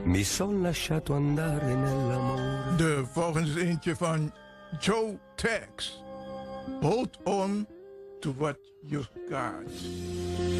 mi son lasciato andare nell'amore. De volgende is eentje van Joe Tex. Hold on to what you've got.